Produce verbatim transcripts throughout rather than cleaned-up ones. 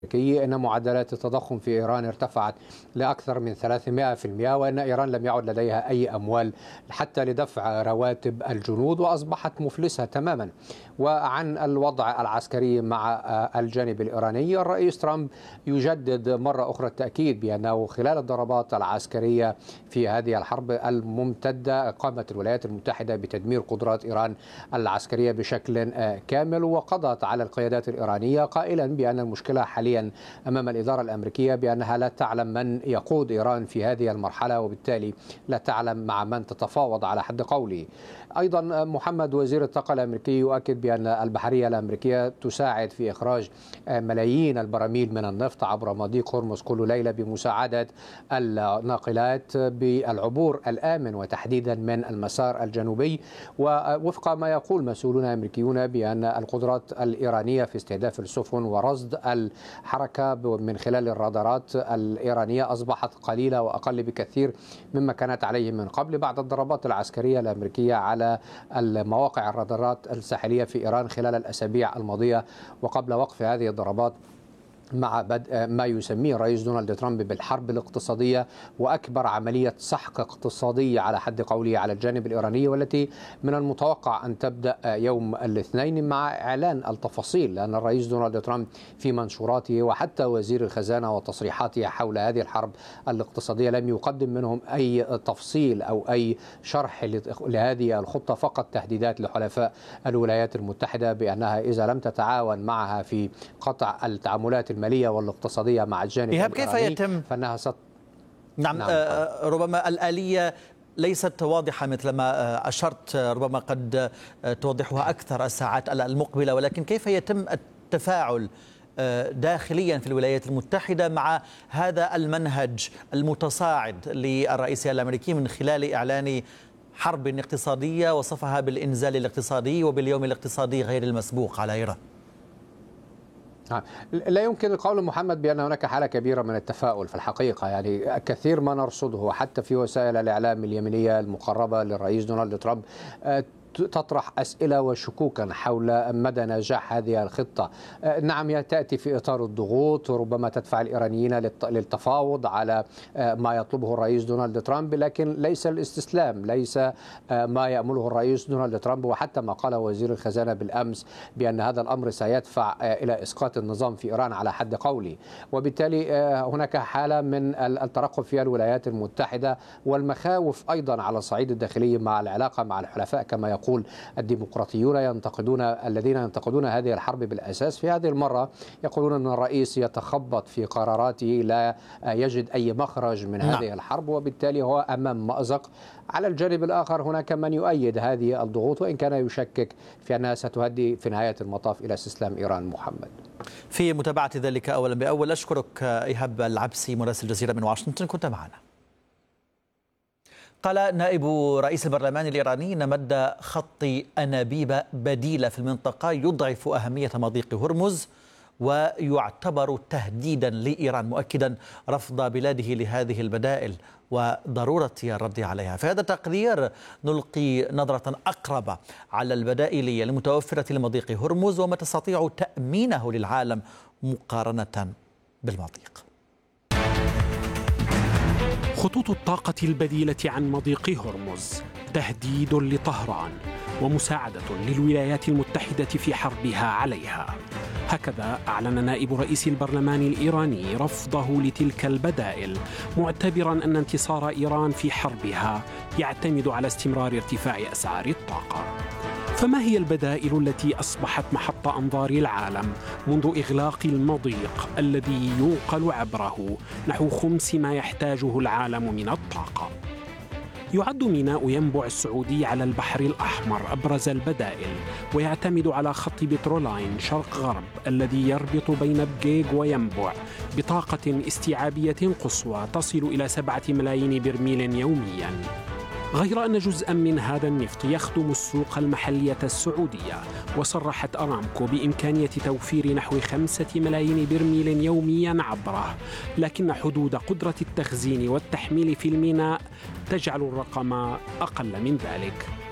أن معدلات التضخم في إيران ارتفعت لأكثر من ثلاثمائة بالمئة، وأن إيران لم يعد لديها أي أموال حتى لدفع رواتب الجنود وأصبحت مفلسة تماما. وعن الوضع العسكري مع الجانب الإيراني، الرئيس ترامب يجدد مرة أخرى التأكيد بأنه خلال الضربات العسكرية في هذه الحرب الممتدة قامت الولايات المتحدة بتدمير قدرات إيران العسكرية بشكل كامل، وقضت على القيادات الإيرانية قائلا بأن المشكلة حاليا أمام الإدارة الأمريكية بأنها لا تعلم من يقود إيران في هذه المرحلة، وبالتالي لا تعلم مع من تتفاوض على حد قوله. أيضا محمد وزير الطاقة الأمريكي يؤكد بأن البحرية الأمريكية تساعد في إخراج ملايين البراميل من النفط عبر مضيق هرمز كل ليلة بمساعدة الناقلات بالعبور الآمن وتحديدا من المسار الجنوبي. ووفق ما يقول مسؤولون أمريكيون بأن القدرات الإيرانية في استهداف السفن ورصد الحركة من خلال الرادارات الإيرانية أصبحت قليلة وأقل بكثير مما كانت عليه من قبل بعد الضربات العسكرية الأمريكية على المواقع الرادارات الساحلية في إيران خلال الأسابيع الماضية. وقبل وقف هذه الضربات مع بدء ما يسميه الرئيس دونالد ترامب بالحرب الاقتصادية وأكبر عملية سحق اقتصادي على حد قوله على الجانب الإيراني، والتي من المتوقع أن تبدأ يوم الاثنين مع إعلان التفاصيل، لأن الرئيس دونالد ترامب في منشوراته وحتى وزير الخزانة وتصريحاته حول هذه الحرب الاقتصادية لم يقدم منهم أي تفصيل أو أي شرح لهذه الخطة، فقط تهديدات لحلفاء الولايات المتحدة بأنها إذا لم تتعاون معها في قطع التعاملات المالية والاقتصادية مع الجانب إيهاب كيف يتم فإنها ست... نعم, نعم. آه ربما الآلية ليست واضحة مثل ما أشرت، ربما قد توضحها أكثر الساعات المقبلة، ولكن كيف يتم التفاعل داخليا في الولايات المتحدة مع هذا المنهج المتصاعد للرئيس الأمريكي من خلال إعلان حرب اقتصادية وصفها بالإنزال الاقتصادي وباليوم الاقتصادي غير المسبوق على إيران؟ لا يمكن القول محمد بأن هناك حالة كبيرة من التفاؤل في الحقيقة، يعني كثير ما نرصده حتى في وسائل الإعلام اليمينية المقربة للرئيس دونالد ترامب تطرح أسئلة وشكوكا حول مدى نجاح هذه الخطة. نعم تأتي في إطار الضغوط، ربما تدفع الإيرانيين للتفاوض على ما يطلبه الرئيس دونالد ترامب، لكن ليس الاستسلام، ليس ما يأمله الرئيس دونالد ترامب، وحتى ما قال وزير الخزانة بالأمس بأن هذا الأمر سيدفع إلى إسقاط النظام في إيران على حد قولي. وبالتالي هناك حالة من الترقب في الولايات المتحدة والمخاوف أيضا على الصعيد الداخلي مع العلاقة مع الحلفاء كما يقول يقول الديمقراطيون ينتقدون الذين ينتقدون هذه الحرب بالأساس في هذه المرة يقولون أن الرئيس يتخبط في قراراته، لا يجد أي مخرج من هذه نعم. الحرب، وبالتالي هو أمام مأزق. على الجانب الآخر هناك من يؤيد هذه الضغوط وإن كان يشكك في أنها ستؤدي في نهاية المطاف إلى استسلام إيران. محمد، في متابعة ذلك أولا بأول أشكرك إيهاب العبسي مراسل الجزيرة من واشنطن، كنت معنا. قال نائب رئيس البرلمان الإيراني أن مد خط أنابيب بديلة في المنطقة يضعف أهمية مضيق هرمز ويعتبر تهديدا لإيران، مؤكدا رفض بلاده لهذه البدائل وضرورة الرد عليها. في هذا التقرير نلقي نظرة أقرب على البدائل المتوفرة لمضيق هرمز وما تستطيع تأمينه للعالم مقارنة بالمضيق. خطوط الطاقة البديلة عن مضيق هرمز تهديد لطهران ومساعدة للولايات المتحدة في حربها عليها. هكذا أعلن نائب رئيس البرلمان الإيراني رفضه لتلك البدائل، معتبرا أن انتصار إيران في حربها يعتمد على استمرار ارتفاع أسعار الطاقة. فما هي البدائل التي أصبحت محط أنظار العالم منذ إغلاق المضيق الذي ينقل عبره نحو خمس ما يحتاجه العالم من الطاقة؟ يعد ميناء ينبع السعودي على البحر الأحمر أبرز البدائل، ويعتمد على خط بترولاين شرق غرب الذي يربط بين بقيق وينبع بطاقة استيعابية قصوى تصل إلى سبعة ملايين برميل يومياً. غير أن جزءاً من هذا النفط يخدم السوق المحلية السعودية، وصرحت أرامكو بإمكانية توفير نحو خمسة ملايين برميل يومياً عبره، لكن حدود قدرة التخزين والتحميل في الميناء تجعل الرقم أقل من ذلك.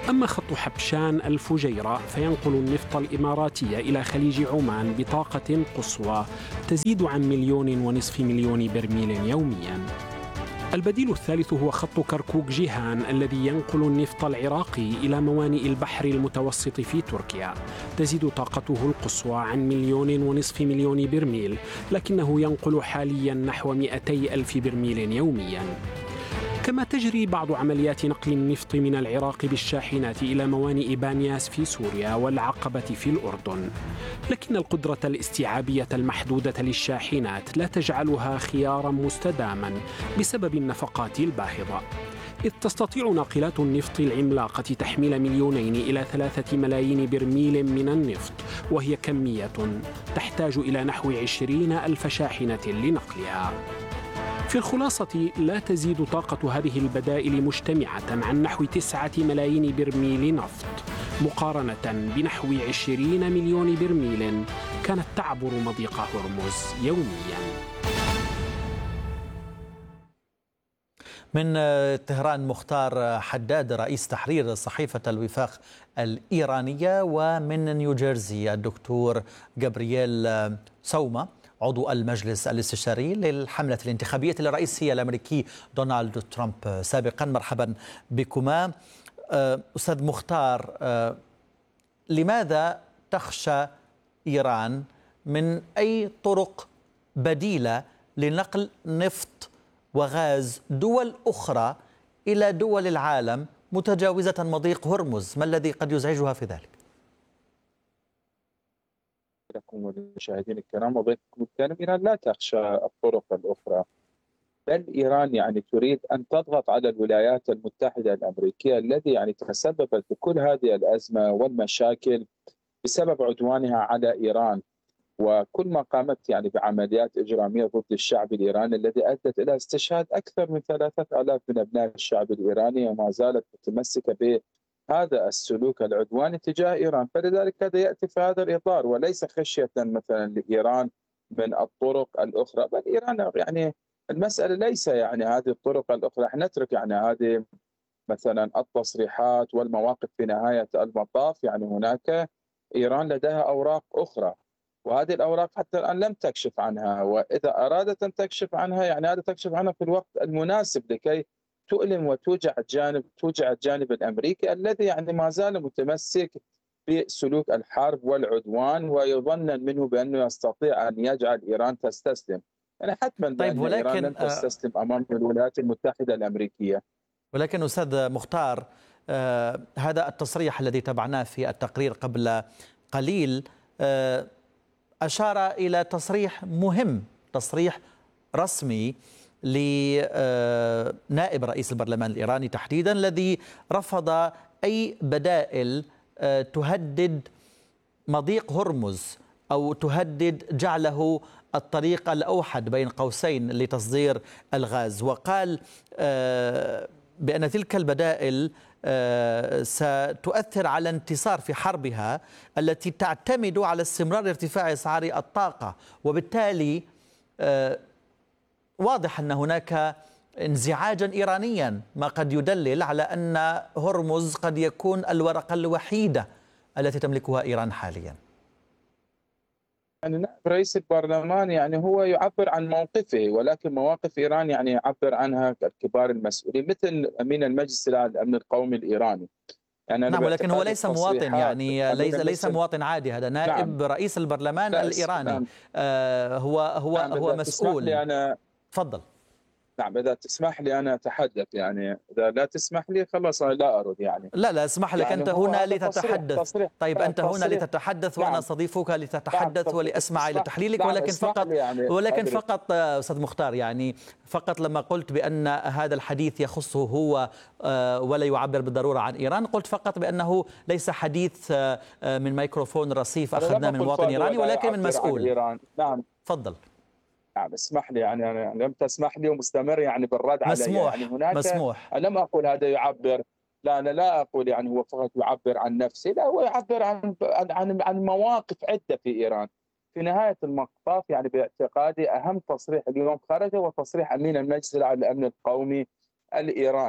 أما خط حبشان الفجيرة فينقل النفط الإماراتي إلى خليج عمان بطاقة قصوى تزيد عن مليون ونصف مليون برميل يومياً. البديل الثالث هو خط كركوك جيهان الذي ينقل النفط العراقي إلى موانئ البحر المتوسط في تركيا، تزيد طاقته القصوى عن مليون ونصف مليون برميل، لكنه ينقل حالياً نحو مئتي ألف برميل يومياً. كما تجري بعض عمليات نقل النفط من العراق بالشاحنات إلى موانئ بانياس في سوريا والعقبة في الأردن، لكن القدرة الاستيعابية المحدودة للشاحنات لا تجعلها خياراً مستداماً بسبب النفقات الباهظة، إذ تستطيع ناقلات النفط العملاقة تحميل مليونين إلى ثلاثة ملايين برميل من النفط، وهي كمية تحتاج إلى نحو عشرين ألف شاحنة لنقلها. في الخلاصة لا تزيد طاقة هذه البدائل مجتمعة عن نحو تسعة ملايين برميل نفط، مقارنة بنحو عشرين مليون برميل كانت تعبر مضيق هرمز يومياً. من طهران مختار حداد رئيس تحرير صحيفة الوفاق الإيرانية، ومن نيوجيرسي الدكتور جابرييل سوما عضو المجلس الاستشاري للحملة الانتخابية للرئيس الأمريكي دونالد ترامب سابقا. مرحبا بكما. أستاذ مختار، لماذا تخشى إيران من أي طرق بديلة لنقل نفط وغاز دول أخرى إلى دول العالم متجاوزة مضيق هرمز؟ ما الذي قد يزعجها في ذلك؟ لكم والمشاهدين الكرام وضيفكم الكريم، إيران لا تخشى الطرق الأخرى، بل إيران يعني تريد أن تضغط على الولايات المتحدة الأمريكية الذي يعني تسببت بكل هذه الأزمة والمشاكل بسبب عدوانها على إيران، وكل ما قامت يعني بعمليات إجرامية ضد الشعب الإيراني الذي أدت إلى استشهاد أكثر من ثلاثة آلاف من أبناء الشعب الإيراني، وما زالت متمسكة بهذا السلوك العدواني تجاه إيران. فلذلك هذا يأتي في هذا الإطار، وليس خشية مثلا لإيران من الطرق الأخرى، بل إيران يعني المسألة ليس يعني هذه الطرق الأخرى، نترك يعني هذه مثلا التصريحات والمواقف في نهاية المطاف. يعني هناك إيران لديها أوراق أخرى، وهذه الأوراق حتى الآن لم تكشف عنها، وإذا أرادت أن تكشف عنها يعني هذا تكشف عنها في الوقت المناسب لكي تؤلم وتوجع الجانب توجع الجانب الأمريكي الذي يعني ما زال متمسك بسلوك الحرب والعدوان، ويظن منه بأنه يستطيع أن يجعل إيران تستسلم. يعني حتما طيب، بأن ولكن إيران لن تستسلم أمام الولايات المتحدة الأمريكية. ولكن أستاذ مختار، آه هذا التصريح الذي تابعناه في التقرير قبل قليل آه أشار إلى تصريح مهم، تصريح رسمي لنائب رئيس البرلمان الإيراني تحديدا، الذي رفض أي بدائل تهدد مضيق هرمز أو تهدد جعله الطريق الأوحد بين قوسين لتصدير الغاز، وقال بأن تلك البدائل ستؤثر على انتصار في حربها التي تعتمد على استمرار ارتفاع أسعار الطاقة، وبالتالي واضح أن هناك انزعاجا إيرانيا، ما قد يدلل على أن هرمز قد يكون الورقة الوحيدة التي تملكها إيران حاليا. يعني رئيس البرلمان يعني هو يعبر عن موقفه، ولكن مواقف إيران يعني يعبر عنها كبار المسؤولين مثل أمين المجلس الأعلى للأمن القومي الإيراني. يعني نعم، ولكن هو ليس مواطن، يعني ليس ليس مواطن عادي، هذا نائب نعم. رئيس البرلمان الإيراني. نعم. آه هو هو نعم. هو مسؤول. أنا تفضل. نعم، إذا تسمح لي أنا أتحدث، يعني إذا لا تسمح لي خلاص أنا لا أرد. يعني لا لا اسمح لك، يعني أنت هنا لتتحدث. تصريح. طيب أنت تصريح. هنا لتتحدث وأنا نعم. صديقك لتتحدث نعم. ولأسمع إلى تحليلك. نعم. ولكن فقط يعني ولكن أدري. فقط أستاذ مختار، يعني فقط لما قلت بأن هذا الحديث يخصه هو ولا يعبر بالضرورة عن إيران، قلت فقط بأنه ليس حديث من ميكروفون رصيف أخذناه من مواطن إيراني ولكن من مسؤول. نعم تفضل. نعم اسمح لي، يعني أنا لم تسمح لي ومستمر يعني بالرد علي. مسموح. يعني هناك مسموح. لم أقول هذا يعبر، لا أنا لا أقول يعني هو فقط يعبر عن نفسه، لا هو يعبر عن عن عن مواقف عدة في إيران. في نهاية المطاف يعني باعتقادي أهم تصريح اليوم خرج هو تصريح أمين المجلس الأعلى للأمن القومي الإيراني،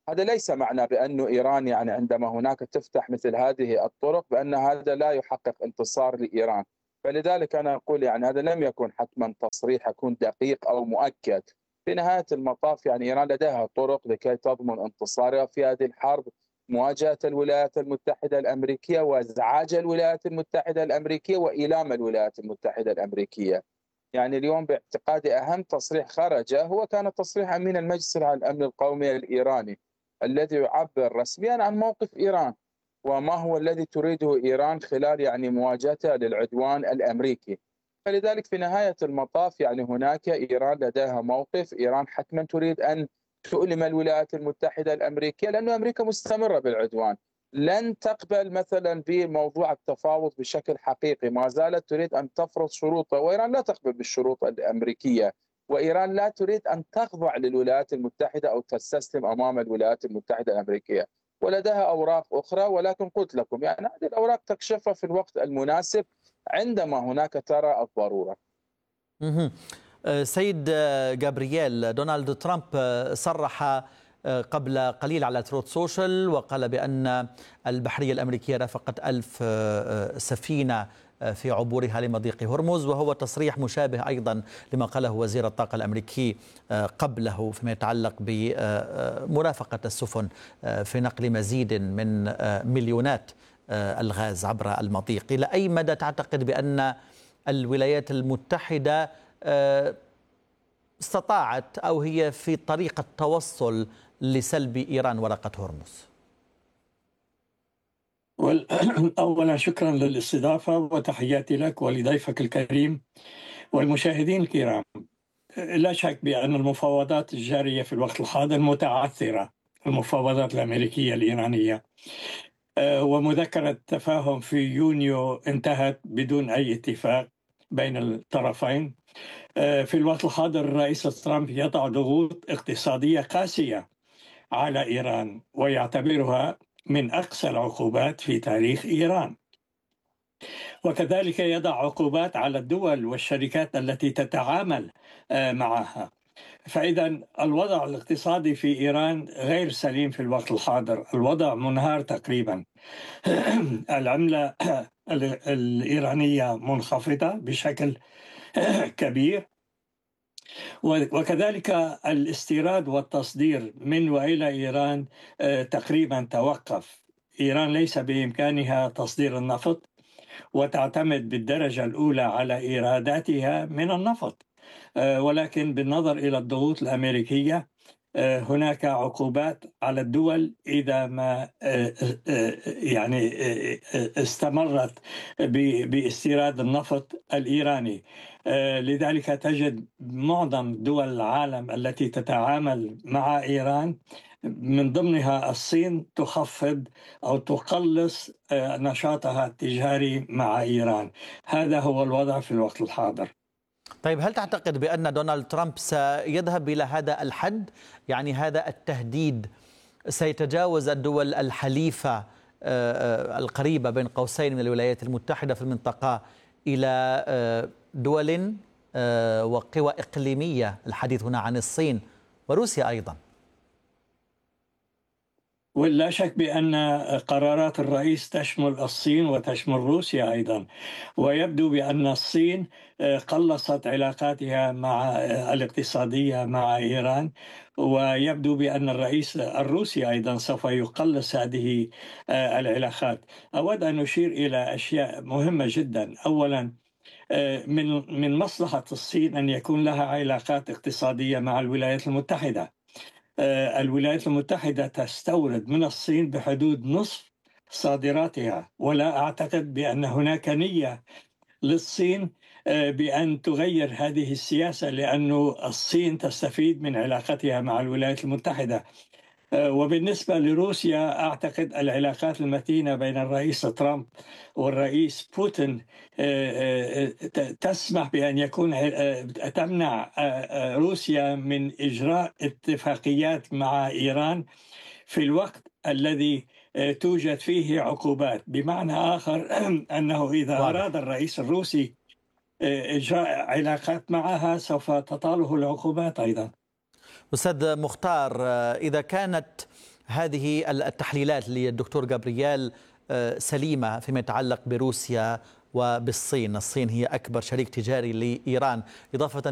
هذا ليس معنى بأن إيران يعني عندما هناك تفتح مثل هذه الطرق بأن هذا لا يحقق انتصار لإيران. فلذلك أنا أقول يعني هذا لم يكن حتما تصريح يكون دقيق أو مؤكد. في نهاية المطاف يعني إيران لديها طرق لكي تضمن انتصارها في هذه الحرب، مواجهة الولايات المتحدة الأمريكية وازعاج الولايات المتحدة الأمريكية وإيلام الولايات المتحدة الأمريكية. يعني اليوم باعتقادي أهم تصريح خرج هو كان تصريح أمين المجلس الأمن القومي الإيراني الذي يعبر رسميا عن موقف إيران وما هو الذي تريده إيران خلال يعني مواجهتها للعدوان الأمريكي. فلذلك في نهاية المطاف يعني هناك إيران لديها موقف، إيران حتما تريد أن تؤلم الولايات المتحدة الأمريكية لأن أمريكا مستمرة بالعدوان، لن تقبل مثلا بموضوع التفاوض بشكل حقيقي، ما زالت تريد أن تفرض شروطها، وإيران لا تقبل بالشروط الأمريكية، وإيران لا تريد أن تخضع للولايات المتحدة أو تستسلم أمام الولايات المتحدة الأمريكية، ولديها أوراق أخرى. ولكن قلت لكم يعني هذه الأوراق تكشفها في الوقت المناسب عندما هناك ترى الضرورة. سيد جابرييل، دونالد ترامب صرح قبل قليل على تروت سوشيال وقال بأن البحرية الأمريكية رافقت ألف سفينة في عبورها لمضيق هرمز، وهو تصريح مشابه أيضا لما قاله وزير الطاقة الأمريكي قبله فيما يتعلق بمرافقة السفن في نقل مزيد من مليونات الغاز عبر المضيق. إلى أي مدى تعتقد بأن الولايات المتحدة استطاعت أو هي في طريق التوصل لسلب إيران ورقة هرمز؟ أولا شكرا للاستضافة وتحياتي لك ولضيفك الكريم والمشاهدين الكرام. لا شك بأن المفاوضات الجارية في الوقت الحاضر متعثرة، المفاوضات الأمريكية الإيرانية، ومذكرة تفاهم في يونيو انتهت بدون أي اتفاق بين الطرفين. في الوقت الحاضر الرئيس ترامب يضع ضغوط اقتصادية قاسية على إيران ويعتبرها من أقسى العقوبات في تاريخ إيران، وكذلك يضع عقوبات على الدول والشركات التي تتعامل معها. فإذا الوضع الاقتصادي في إيران غير سليم في الوقت الحاضر، الوضع منهار تقريبا. العملة الإيرانية منخفضة بشكل كبير، وكذلك الاستيراد والتصدير من وإلى إيران تقريبا توقف. إيران ليس بإمكانها تصدير النفط وتعتمد بالدرجة الأولى على إيراداتها من النفط، ولكن بالنظر إلى الضغوط الأمريكية هناك عقوبات على الدول إذا ما يعني استمرت باستيراد النفط الإيراني. لذلك تجد معظم دول العالم التي تتعامل مع إيران من ضمنها الصين تخفض أو تقلص نشاطها التجاري مع إيران. هذا هو الوضع في الوقت الحاضر. طيب، هل تعتقد بأن دونالد ترامب سيذهب إلى هذا الحد؟ يعني هذا التهديد سيتجاوز الدول الحليفة القريبة بين قوسين من الولايات المتحدة في المنطقة إلى دول وقوى إقليمية، الحديث هنا عن الصين وروسيا أيضا؟ ولا شك بأن قرارات الرئيس تشمل الصين وتشمل روسيا أيضا، ويبدو بأن الصين قلصت علاقاتها مع الاقتصادية مع إيران، ويبدو بأن الرئيس الروسي أيضا سوف يقلص هذه العلاقات. أود أن أشير إلى أشياء مهمة جدا. أولا، من من مصلحة الصين أن يكون لها علاقات اقتصادية مع الولايات المتحدة. الولايات المتحدة تستورد من الصين بحدود نصف صادراتها، ولا أعتقد بأن هناك نية للصين بأن تغير هذه السياسة، لأن الصين تستفيد من علاقتها مع الولايات المتحدة. وبالنسبة لروسيا أعتقد العلاقات المتينة بين الرئيس ترامب والرئيس بوتين تسمح بأن يكون تمنع روسيا من إجراء اتفاقيات مع إيران في الوقت الذي توجد فيه عقوبات. بمعنى آخر أنه إذا أراد الرئيس الروسي إجراء علاقات معها سوف تطاله العقوبات أيضا. أستاذ مختار، إذا كانت هذه التحليلات للدكتور جابرييل سليمة فيما يتعلق بروسيا وبالصين؟ الصين هي أكبر شريك تجاري لإيران، إضافة